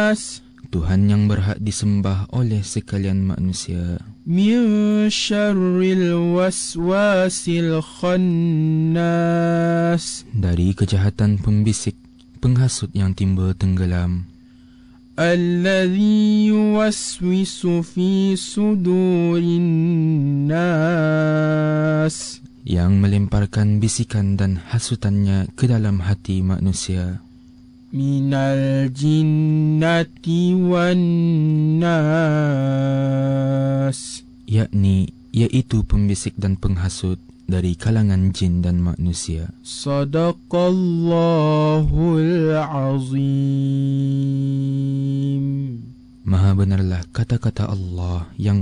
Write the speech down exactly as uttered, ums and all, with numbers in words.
Tuhan yang berhak disembah oleh sekalian manusia. Min syarril waswasil khannas. Dari kejahatan pembisik, penghasut yang timbul tenggelam. Alladhi yuwaswisu fi sudurin nas. Yang melemparkan bisikan dan hasutannya ke dalam hati manusia. Minal jinnati wan nas. Yakni, iaitu pembisik dan penghasut dari kalangan jin dan manusia. Sadaqallahul azim. Maha benarlah kata-kata Allah yang